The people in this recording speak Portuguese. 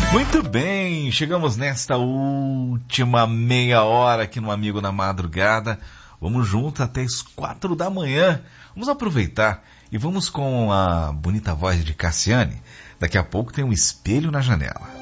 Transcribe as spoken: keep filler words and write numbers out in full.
Muito bem, chegamos nesta última meia hora aqui no Amigo na Madrugada. Vamos juntos até as quatro da manhã. Vamos aproveitar e vamos com a bonita voz de Cassiane. Daqui a pouco tem um espelho na janela.